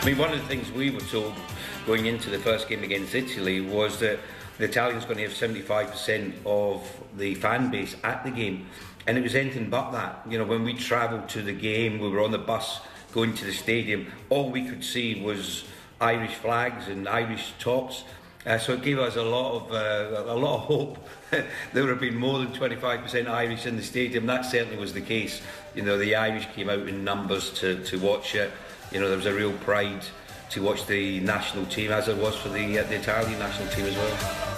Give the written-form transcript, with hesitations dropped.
mean, one of the things we were told going into the first game against Italy was that the Italians going to have 75% of the fan base at the game, and it was anything but that. You know, when we travelled to the game, we were on the bus going to the stadium, all we could see was Irish flags and Irish tops. So it gave us a lot of hope. There would have been more than 25% Irish in the stadium. That certainly was the case. You know, the Irish came out in numbers to watch it. You know, there was a real pride to watch the national team, as it was for the Italian national team as well.